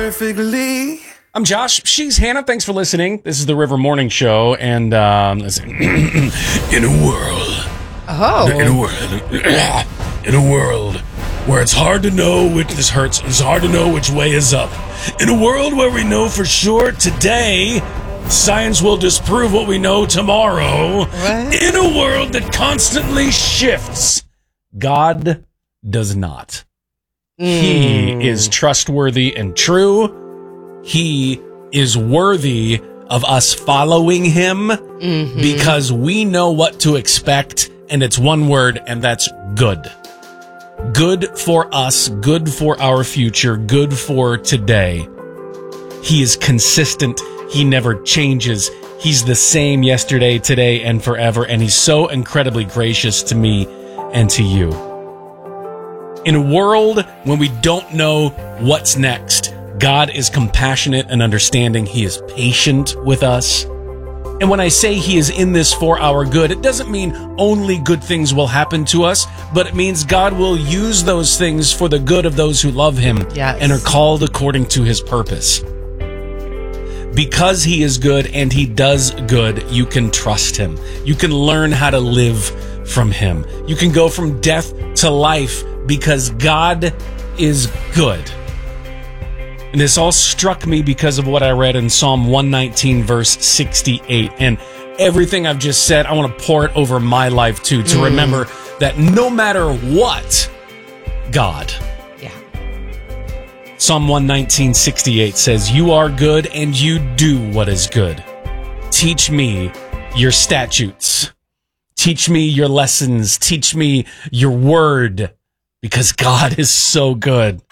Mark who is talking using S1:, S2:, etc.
S1: perfectly.
S2: I'm Josh. She's Hannah. Thanks for listening. This is the River Morning Show, and listen. In a world where it's hard to know which this hurts, it's hard to know which way is up. In a world where we know for sure today, science will disprove what we know tomorrow.
S3: What?
S2: In a world that constantly shifts, God does not. He is trustworthy and true. He is worthy of us following him because we know what to expect, and it's one word, and that's good. Good for us, good for our future, good for today. He is consistent. He never changes. He's the same yesterday, today, and forever, and he's so incredibly gracious to me and to you. In a world when we don't know what's next, God is compassionate and understanding. He is patient with us. And when I say he is in this for our good, it doesn't mean only good things will happen to us, but it means God will use those things for the good of those who love him and are called according to his purpose. Because he is good and he does good, you can trust him. You can learn how to live from him. You can go from death to life because God is good. And this all struck me because of what I read in Psalm 119, verse 68. And everything I've just said, I want to pour it over my life too, to remember that no matter what, God.
S3: Yeah.
S2: Psalm 119:68 says, "You are good and you do what is good. Teach me your statutes. Teach me your lessons. Teach me your word, because God is so good."